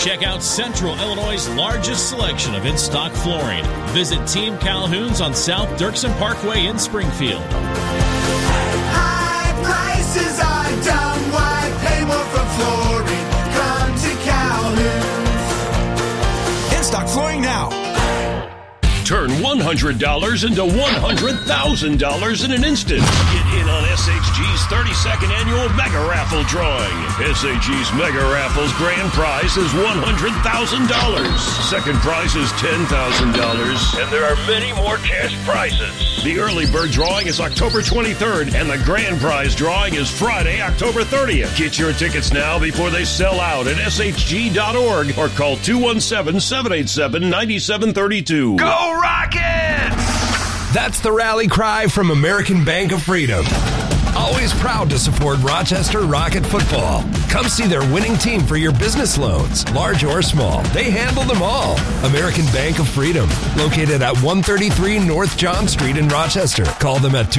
Check out Central Illinois' largest selection of in-stock flooring. Visit Team Calhoun's on South Dirksen Parkway in Springfield. High prices are dumb. Why pay more for flooring? Come to Calhoun's. In-stock flooring now. Turn $100 into $100,000 in an instant. Get in on SHG's 32nd annual Mega Raffle drawing. SHG's Mega Raffle's grand prize is $100,000. Second prize is $10,000. And there are many more cash prizes. The early bird drawing is October 23rd, and the grand prize drawing is Friday, October 30th. Get your tickets now before they sell out at shg.org or call 217-787-9732. Go Rockets! That's the rally cry from American Bank of Freedom. Always proud to support Rochester Rocket football. Come see their winning team for your business loans, large or small. They handle them all. American Bank of Freedom, located at 133 North John Street in Rochester. Call them at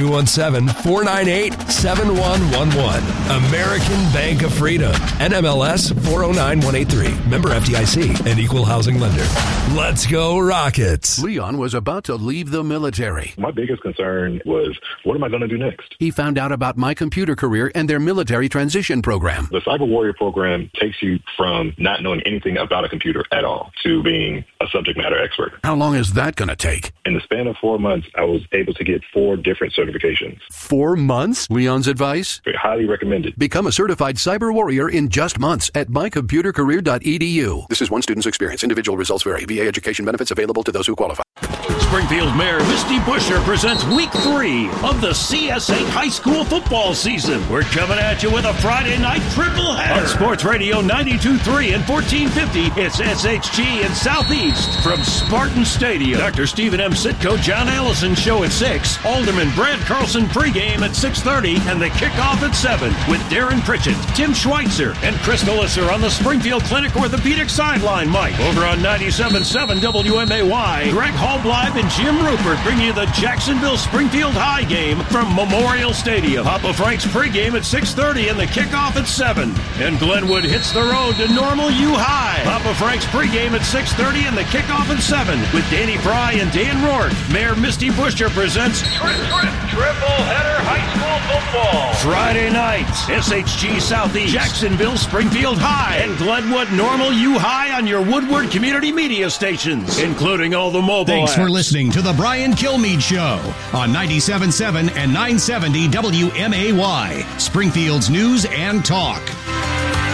217-498-7111. American Bank of Freedom, NMLS 409183. Member FDIC, an equal housing lender. Let's go Rockets. Leon was about to leave the military. My biggest concern was, what am I going to do next? He found out about My Computer Career and their military transition program. The Cyber Warrior program takes you from not knowing anything about a computer at all to being a subject matter expert. How long is that going to take? In the span of 4 months, I was able to get 4 different certifications. 4 months? Leon's advice? Highly recommended. Become a certified cyber warrior in just months at mycomputercareer.edu. This is one student's experience. Individual results vary. VA education benefits available to those who qualify. Springfield Mayor Misty Buscher presents Week 3 of the CS8 High School football season. We're coming at you with a Friday night triple header. On Sports Radio 92.3 and 1450, it's SHG in Southeast from Spartan Stadium. Dr. Stephen M. Sitko, John Allison show at 6. Alderman Brad Carlson pregame at 6:30 and the kickoff at 7 with Darren Pritchett, Tim Schweitzer, and Chris Delisser on the Springfield Clinic Orthopedic Sideline mic. Over on 97.7 WMAY, Greg Hallbleib and Jim Rupert bring you the Jacksonville Springfield High game from Memorial Stadium. Papa Frank's pregame at 6:30 and the kickoff at 7. And Glenwood hits the road to Normal U High. Papa Frank's pregame at 6:30 and the kickoff at 7 with Danny Fry and Dan Rourke. Mayor Misty Buscher presents Triple Header High School Football. Friday nights, SHG Southeast, Jacksonville Springfield High, and Glenwood Normal U High on your Woodward Community Media stations, including all the mobile Thanks apps. for listening to the Brian Kilmeade Show on 97.7 and 970 WMAY, Springfield's News and Talk.